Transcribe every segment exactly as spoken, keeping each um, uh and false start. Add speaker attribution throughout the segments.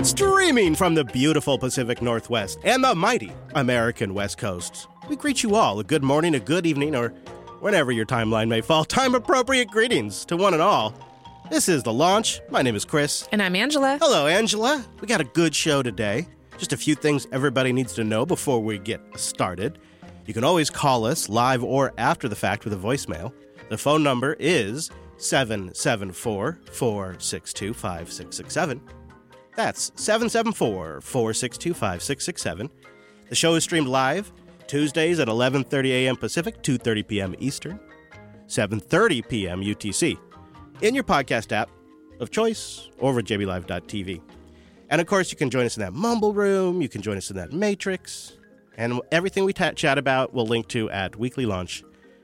Speaker 1: Streaming from the beautiful Pacific Northwest and the mighty American West Coast, we greet you all a good morning, a good evening, or whenever your timeline may fall. Time-appropriate greetings to one and all. This is The Launch. My name is Chris.
Speaker 2: And I'm Angela.
Speaker 1: Hello, Angela. We got a good show today. Just a few things everybody needs to know before we get started. You can always call us live or after the fact with a voicemail. The phone number is seven seven four, four six two, five six six seven. That's seven seven four, four six two, five six six seven. The show is streamed live Tuesdays at eleven thirty a.m. Pacific, two thirty p.m. Eastern, seven thirty p.m. U T C, in your podcast app of choice over at j b live dot t v. And, of course, you can join us in that Mumble Room. You can join us in that Matrix. And everything we t- chat about we'll link to at weekly launch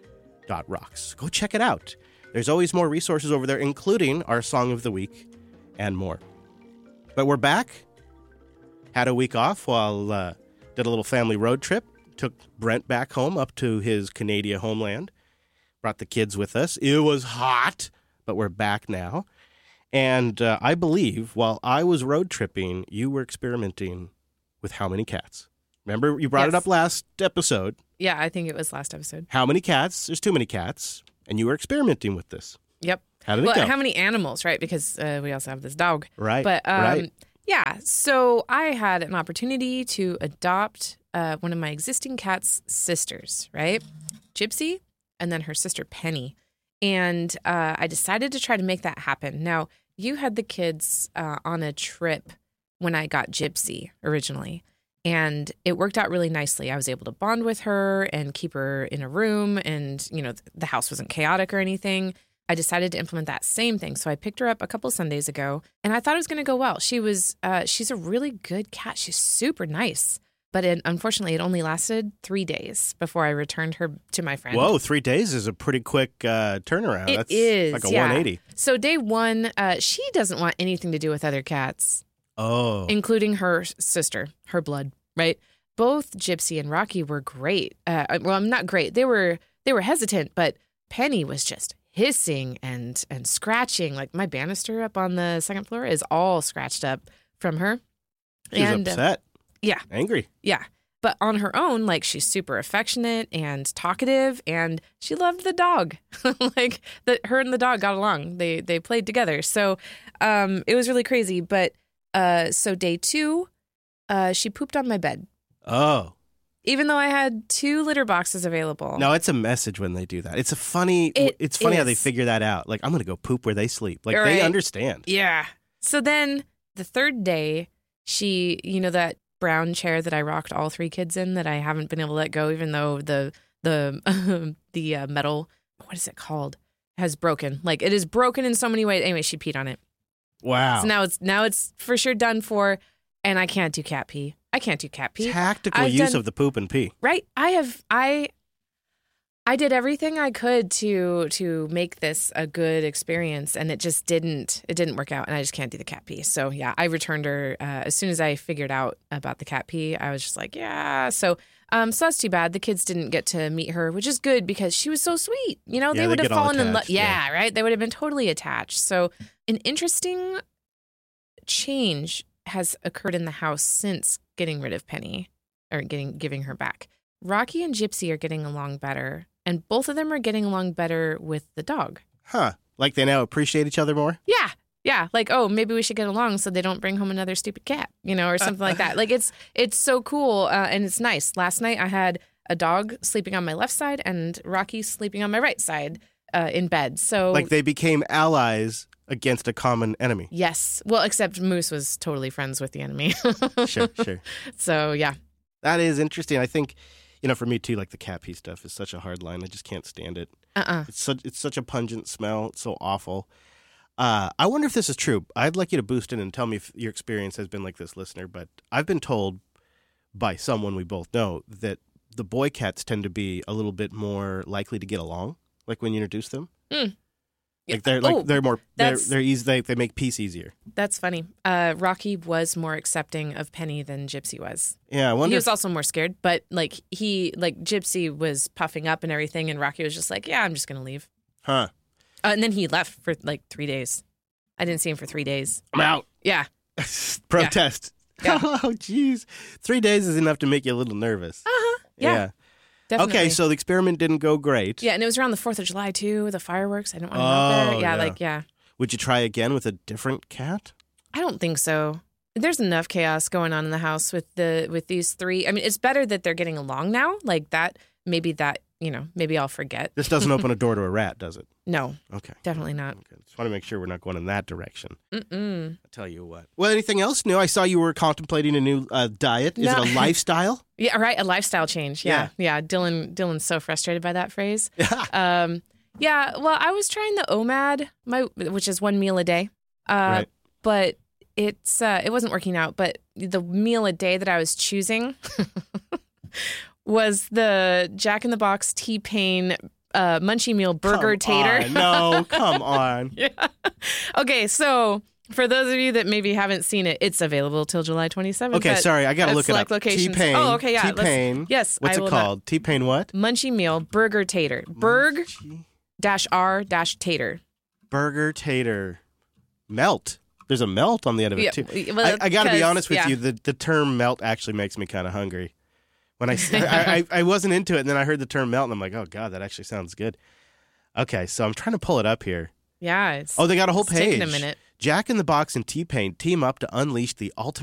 Speaker 1: dot rocks. Go check it out. There's always more resources over there, including our Song of the Week and more. But we're back. Had a week off while uh, did a little family road trip. Took Brent back home up to his Canadian homeland. Brought the kids with us. It was hot, but we're back now. And uh, I believe while I was road tripping, you were experimenting with how many cats? Remember, you brought
Speaker 2: Yes.
Speaker 1: it up last episode.
Speaker 2: Yeah, I think it was last episode.
Speaker 1: How many cats? There's too many cats. And you were experimenting with this.
Speaker 2: Yep.
Speaker 1: How did
Speaker 2: well,
Speaker 1: it go?
Speaker 2: how many animals, right? Because uh, we also have this dog.
Speaker 1: Right,
Speaker 2: But um,
Speaker 1: right.
Speaker 2: yeah, so I had an opportunity to adopt uh, one of my existing cat's sisters, right? Gypsy, and then her sister Penny. And uh, I decided to try to make that happen. Now, you had the kids uh, on a trip when I got Gypsy originally. And it worked out really nicely. I was able to bond with her and keep her in a room. And, you know, the house wasn't chaotic or anything. I decided to implement that same thing. So I picked her up a couple Sundays ago, and I thought it was going to go well. She was, uh, she's a really good cat. She's super nice. But it, unfortunately, it only lasted three days before I returned her to my friend.
Speaker 1: Whoa, three days is a pretty quick uh, turnaround.
Speaker 2: It
Speaker 1: That's
Speaker 2: is,
Speaker 1: like a
Speaker 2: yeah.
Speaker 1: one eighty.
Speaker 2: So day one, uh, she doesn't want anything to do with other cats,
Speaker 1: Oh.
Speaker 2: including her sister, her blood, right? Both Gypsy and Rocky were great. Uh, well, not great. They were they were hesitant, but Penny was just hissing and and scratching. Like my banister up on the second floor is all scratched up from her.
Speaker 1: She was
Speaker 2: and,
Speaker 1: upset.
Speaker 2: Uh, yeah.
Speaker 1: Angry.
Speaker 2: Yeah. But on her own, like, she's super affectionate and talkative, and she loved the dog. Like, the, her and the dog got along. They they played together. So um, it was really crazy. But uh, so day two, uh, she pooped on my bed,
Speaker 1: Oh.
Speaker 2: even though I had two litter boxes available.
Speaker 1: No, it's a message when they do that. It's a funny,
Speaker 2: It
Speaker 1: it's funny how they
Speaker 2: is.
Speaker 1: figure that out. Like, I'm going to go poop where they sleep. Like,
Speaker 2: Right.
Speaker 1: they understand.
Speaker 2: Yeah. So then the third day, she, you know, that brown chair that I rocked all three kids in that I haven't been able to let go, even though the the the uh, metal, what is it called, has broken. Like, it is broken in so many ways. Anyway, she peed on it.
Speaker 1: Wow.
Speaker 2: So now it's now it's for sure done for, and I can't do cat pee. I can't do cat pee.
Speaker 1: Tactical
Speaker 2: I've
Speaker 1: use
Speaker 2: done-
Speaker 1: of the poop and pee.
Speaker 2: Right? I have I I did everything I could to to make this a good experience, and it just didn't it didn't work out, and I just can't do the cat pee. So yeah, I returned her uh, as soon as I figured out about the cat pee. I was just like, yeah. So um, so that's too bad. The kids didn't get to meet her, which is good because she was so sweet. You know,
Speaker 1: Yeah,
Speaker 2: they
Speaker 1: they
Speaker 2: would have
Speaker 1: get all
Speaker 2: fallen in love.
Speaker 1: attached,
Speaker 2: Yeah,
Speaker 1: yeah.
Speaker 2: right. They would have been totally attached. So an interesting change has occurred in the house since getting rid of Penny or getting giving her back. Rocky and Gypsy are getting along better, and both of them are getting along better with the dog.
Speaker 1: Huh. Like they now appreciate each other more?
Speaker 2: Yeah. Yeah. Like, oh, maybe we should get along so they don't bring home another stupid cat, you know, or something like that. Like, it's it's so cool, uh, and it's nice. Last night I had a dog sleeping on my left side and Rocky sleeping on my right side uh, in bed. So
Speaker 1: Like they became allies against a common enemy.
Speaker 2: yes. Well, except Moose was totally friends with the enemy.
Speaker 1: Sure, sure.
Speaker 2: So, yeah.
Speaker 1: That is interesting. I think, you know, for me too, like the cat pee stuff is such a hard line. I just can't stand it.
Speaker 2: Uh-uh.
Speaker 1: It's such it's such a pungent smell. It's so awful. Uh, I wonder if this is true. I'd like you to boost in and tell me if your experience has been like this, listener. But I've been told by someone we both know that the boy cats tend to be a little bit more likely to get along, like when you introduce them.
Speaker 2: Mm.
Speaker 1: Like they're like
Speaker 2: Oh,
Speaker 1: they're more they're
Speaker 2: that's-
Speaker 1: they're easy. They, they make peace easier.
Speaker 2: That's funny. Uh, Rocky was more accepting of Penny than Gypsy was.
Speaker 1: Yeah, I
Speaker 2: He
Speaker 1: wonder.
Speaker 2: was
Speaker 1: if,
Speaker 2: also more scared, but like he, like Gypsy was puffing up and everything, and Rocky was just like, "Yeah, I'm just gonna leave."
Speaker 1: huh?
Speaker 2: Uh, and then he left for like three days. I didn't see him for three days.
Speaker 1: I'm out.
Speaker 2: Yeah,
Speaker 1: Protest.
Speaker 2: Yeah.
Speaker 1: Oh, jeez. Three days is enough to make you a little nervous.
Speaker 2: Uh-huh. Yeah. Definitely.
Speaker 1: Okay, so the experiment didn't go great.
Speaker 2: Yeah, and it was around the fourth of July, too, the fireworks. I didn't want to
Speaker 1: Oh,
Speaker 2: go out there. Yeah,
Speaker 1: yeah.
Speaker 2: like, yeah.
Speaker 1: Would you try again with a different cat?
Speaker 2: I don't think so. There's enough chaos going on in the house with the with these three. I mean, it's better that they're getting along now. Like that, maybe that, you know, maybe I'll forget.
Speaker 1: This doesn't open a door to a rat, does it?
Speaker 2: No,
Speaker 1: Okay.
Speaker 2: definitely not.
Speaker 1: Okay. Just want to make sure we're not going in that direction.
Speaker 2: Mm-mm.
Speaker 1: I'll tell you what. Well, anything else new? I saw you were contemplating a new uh, diet. Is
Speaker 2: No.
Speaker 1: it a lifestyle?
Speaker 2: Yeah, right. A lifestyle change. Yeah, yeah. Dylan, Dylan's so frustrated by that phrase. um, yeah. Well, I was trying the O M A D, my which is one meal a day. Uh,
Speaker 1: Right.
Speaker 2: But it's uh, it wasn't working out. But the meal a day that I was choosing was the Jack in the Box T-Pain uh, Munchie Meal Burger
Speaker 1: Come
Speaker 2: Tater.
Speaker 1: on. No, come on.
Speaker 2: Yeah. Okay, so for those of you that maybe haven't seen it, it's available till July twenty-seventh.
Speaker 1: Okay,
Speaker 2: at-
Speaker 1: sorry. I got to
Speaker 2: at
Speaker 1: look it up.
Speaker 2: select locations.
Speaker 1: T-Pain.
Speaker 2: Oh, okay, yeah. let's-
Speaker 1: T-Pain.
Speaker 2: Yes.
Speaker 1: What's
Speaker 2: I
Speaker 1: it
Speaker 2: will not-
Speaker 1: called? T-Pain what?
Speaker 2: Munchie Meal Burger Tater. Burg
Speaker 1: Munchie
Speaker 2: dash R dash Tater.
Speaker 1: Burger Tater. Melt. There's a melt on the end of it,
Speaker 2: Yeah,
Speaker 1: too.
Speaker 2: well,
Speaker 1: I, I got to be
Speaker 2: 'cause-
Speaker 1: honest with
Speaker 2: yeah.
Speaker 1: you. The, the term melt actually makes me kind of hungry. When I, I, I, I wasn't into it, and then I heard the term melt, and I'm like, oh, God, that actually sounds good. Okay, so I'm trying to pull it up here.
Speaker 2: Yeah. It's,
Speaker 1: Oh, they got a whole
Speaker 2: it's
Speaker 1: page.
Speaker 2: taking a minute.
Speaker 1: Jack in the Box and T-Pain team up to unleash the ultimate